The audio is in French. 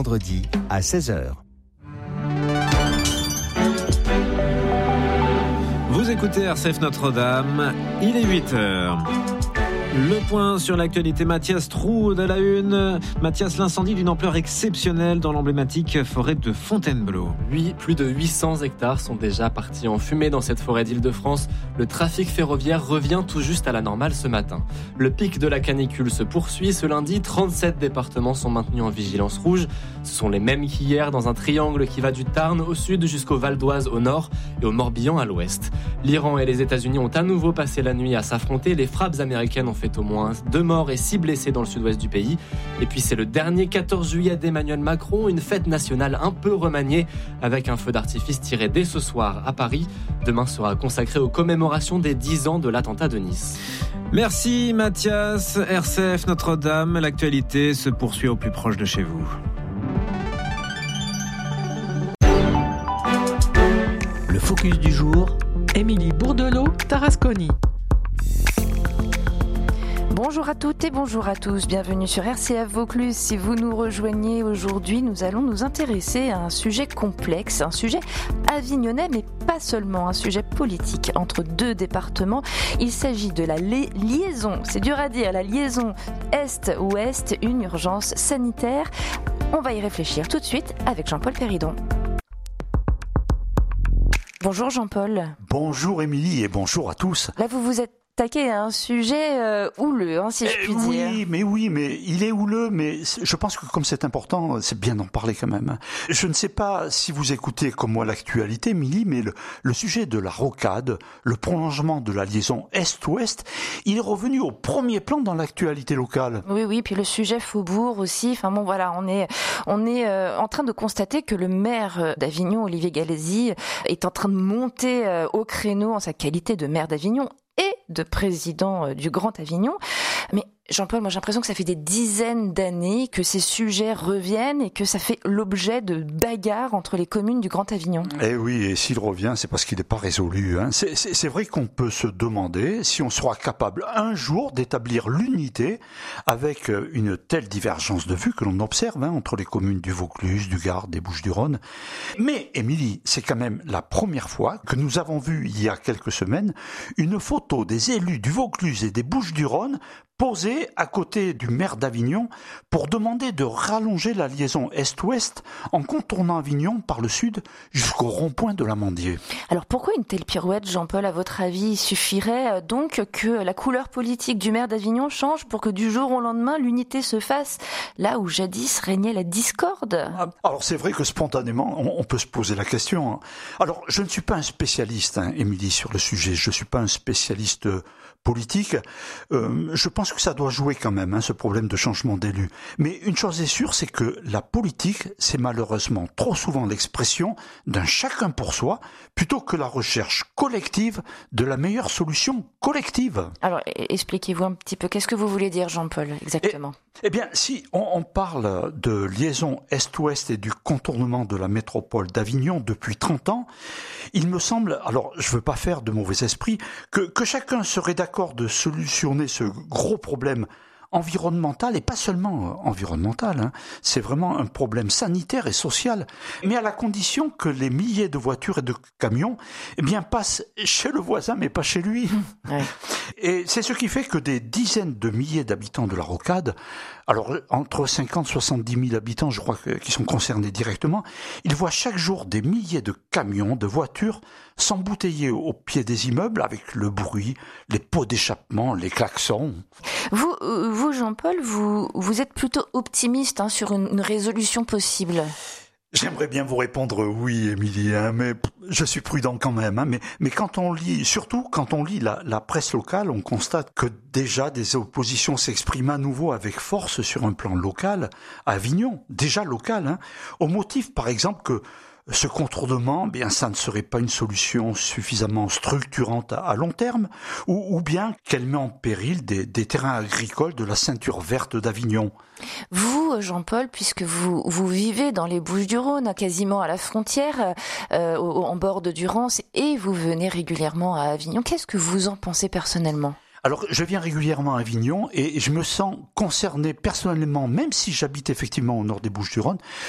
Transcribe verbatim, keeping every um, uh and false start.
vendredi à seize heures. Vous écoutez R C F Notre-Dame, il est huit heures. Le point sur l'actualité, Mathias Trou de la Une. Mathias, l'incendie d'une ampleur exceptionnelle dans l'emblématique forêt de Fontainebleau. Oui, plus de huit cents hectares sont déjà partis en fumée dans cette forêt d'Île-de-France. Le trafic ferroviaire revient tout juste à la normale ce matin. Le pic de la canicule se poursuit. Ce lundi, trente-sept départements sont maintenus en vigilance rouge. Ce sont les mêmes qu'hier dans un triangle qui va du Tarn au sud jusqu'au Val d'Oise au nord et au Morbihan à l'ouest. L'Iran et les États-Unis ont à nouveau passé la nuit à s'affronter. Les frappes américaines ont fait au moins deux morts et six blessés dans le sud-ouest du pays. Et puis c'est le dernier quatorze juillet d'Emmanuel Macron, une fête nationale un peu remaniée avec un feu d'artifice tiré dès ce soir à Paris. Demain sera consacré aux commémorations des dix ans de l'attentat de Nice. Merci Mathias. R C F Notre-Dame, l'actualité se poursuit au plus proche de chez vous. Le focus du jour, Émilie Bourdelot-Tarasconi. Bonjour à toutes et bonjour à tous, bienvenue sur R C F Vaucluse. Si vous nous rejoignez aujourd'hui, nous allons nous intéresser à un sujet complexe, un sujet avignonnais, mais pas seulement, un sujet politique entre deux départements. Il s'agit de la li- liaison, c'est dur à dire, la liaison Est-Ouest, une urgence sanitaire. On va y réfléchir tout de suite avec Jean-Paul Péridon. Bonjour Jean-Paul. Bonjour Émilie et bonjour à tous. Là vous vous êtes attaqué à un sujet euh, houleux, hein, si je puis euh, dire. Oui, mais oui, mais il est houleux, mais je pense que comme c'est important, c'est bien d'en parler quand même. Je ne sais pas si vous écoutez comme moi l'actualité, Émilie, mais le, le sujet de la rocade, le prolongement de la liaison Est-Ouest, il est revenu au premier plan dans l'actualité locale. Oui, oui, puis le sujet Faubourg aussi. Enfin bon, voilà, on est, on est euh, en train de constater que le maire d'Avignon, Olivier Gallesi, est en train de monter euh, au créneau en sa qualité de maire d'Avignon et de président du Grand Avignon. Mais Jean-Paul, moi j'ai l'impression que ça fait des dizaines d'années que ces sujets reviennent et que ça fait l'objet de bagarres entre les communes du Grand Avignon. Eh oui, et s'il revient, c'est parce qu'il n'est pas résolu. Hein. C'est, c'est, c'est vrai qu'on peut se demander si on sera capable un jour d'établir l'unité avec une telle divergence de vues que l'on observe hein, entre les communes du Vaucluse, du Gard, des Bouches-du-Rhône. Mais, Émilie, c'est quand même la première fois que nous avons vu, il y a quelques semaines, une photo des élus du Vaucluse et des Bouches-du-Rhône posé à côté du maire d'Avignon pour demander de rallonger la liaison Est-Ouest en contournant Avignon par le sud jusqu'au rond-point de l'Amandier. Alors pourquoi une telle pirouette, Jean-Paul, à votre avis? Il suffirait donc que la couleur politique du maire d'Avignon change pour que du jour au lendemain l'unité se fasse là où jadis régnait la discorde? Alors c'est vrai que spontanément on, on peut se poser la question. Alors je ne suis pas un spécialiste, hein, Émilie, sur le sujet. Je ne suis pas un spécialiste politique. Euh, je pense que ça doit jouer quand même, hein, ce problème de changement d'élus. Mais une chose est sûre, c'est que la politique, c'est malheureusement trop souvent l'expression d'un chacun pour soi, plutôt que la recherche collective de la meilleure solution collective. Alors, expliquez-vous un petit peu, qu'est-ce que vous voulez dire, Jean-Paul, exactement? Eh, eh bien, si on, on parle de liaison Est-Ouest et du contournement de la métropole d'Avignon depuis trente ans, il me semble, alors je ne veux pas faire de mauvais esprit, que, que chacun serait d'accord de solutionner ce gros problème environnemental, et pas seulement environnemental, hein. C'est vraiment un problème sanitaire et social, mais à la condition que les milliers de voitures et de camions eh bien, passent chez le voisin, mais pas chez lui. Ouais. Et c'est ce qui fait que des dizaines de milliers d'habitants de la rocade, alors entre cinquante et soixante-dix mille habitants, je crois, que, qui sont concernés directement, ils voient chaque jour des milliers de camions, de voitures s'embouteiller au pied des immeubles avec le bruit, les pots d'échappement, les klaxons. Vous, vous Jean-Paul, vous, vous êtes plutôt optimiste hein, sur une, une résolution possible. J'aimerais bien vous répondre oui, Émilie, hein, mais je suis prudent quand même. Hein, mais, mais quand on lit, surtout quand on lit la, la presse locale, on constate que déjà des oppositions s'expriment à nouveau avec force sur un plan local, à Avignon, déjà local, hein, au motif par exemple que ce contournement, bien, ça ne serait pas une solution suffisamment structurante à, à long terme, ou, ou bien qu'elle met en péril des, des terrains agricoles de la ceinture verte d'Avignon. Vous, Jean-Paul, puisque vous, vous vivez dans les Bouches-du-Rhône, quasiment à la frontière, euh, en bord de Durance, et vous venez régulièrement à Avignon, qu'est-ce que vous en pensez personnellement ? Alors, je viens régulièrement à Avignon et je me sens concerné personnellement, même si j'habite effectivement au nord des Bouches-du-Rhône,